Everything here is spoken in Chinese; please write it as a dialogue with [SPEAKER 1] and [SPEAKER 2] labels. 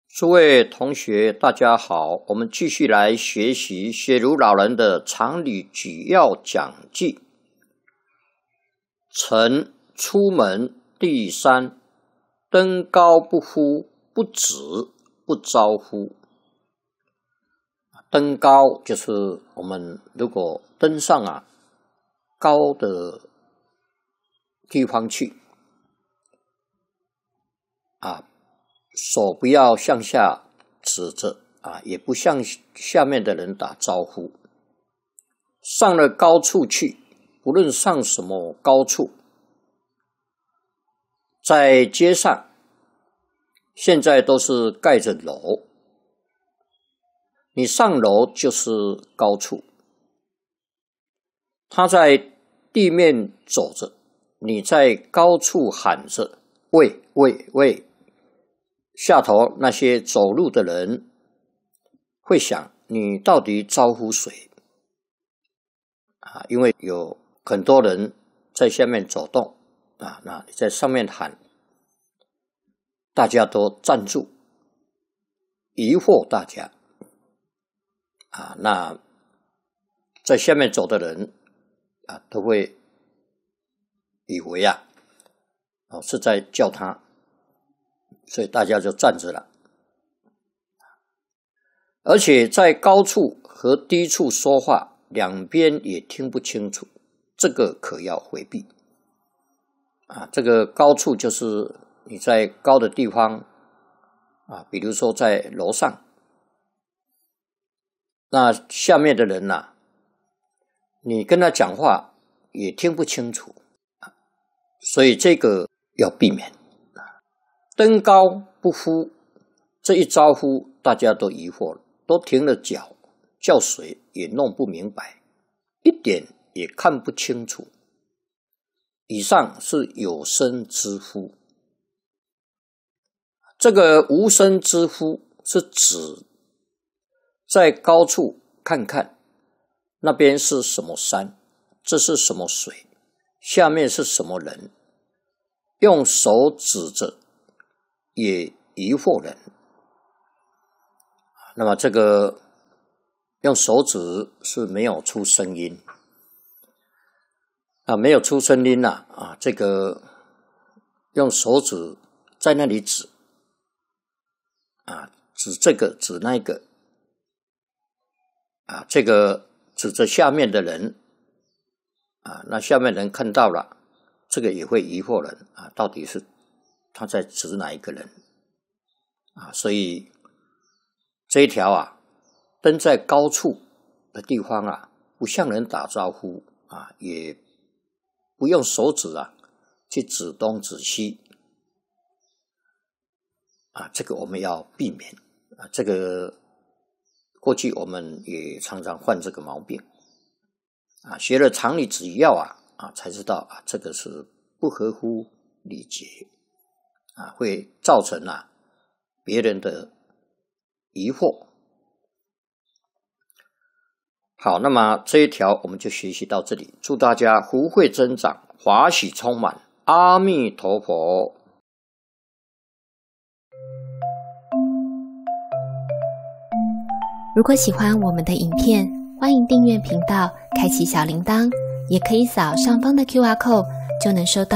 [SPEAKER 1] 诸位同学大家好，我们继续来学习学儒老人的常理举要讲记。臣出门第三，登高不呼，不止，不招呼。登高就是我们如果登上高的地方去手不要向下指着也不向下面的人打招呼。上了高处去，不论上什么高处，在街上现在都是盖着楼，你上楼就是高处。他在地面走着，你在高处喊着喂喂喂，下头那些走路的人会想你到底招呼谁因为有很多人在下面走动那你在上面喊，大家都站住，疑惑大家那在下面走的人都会以为是在叫他，所以大家就站着了。而且在高处和低处说话，两边也听不清楚，这个可要回避这个高处就是你在高的地方比如说在楼上，那下面的人你跟他讲话也听不清楚所以这个要避免。登高不呼，这一招呼大家都疑惑了，都停了脚，叫谁也弄不明白，一点也看不清楚。以上是有声之呼，这个无声之呼是指在高处看看那边是什么山，这是什么水，下面是什么人，用手指着也疑惑人。那么这个用手指是没有出声音没有出声音这个用手指在那里指指这个指那个这个指着下面的人那下面人看到了，这个也会疑惑人到底是他在指哪一个人所以这一条登在高处的地方不向人打招呼也不用手指去指东指西这个我们要避免这个过去我们也常常犯这个毛病学了常理指要才知道这个是不合乎礼节会造成别人的疑惑。好，那么这一条我们就学习到这里，祝大家福慧增长，华喜充满，阿弥陀佛。
[SPEAKER 2] 如果喜欢我们的影片，欢迎订阅频道，开启小铃铛，也可以扫上方的 QR code，就能收到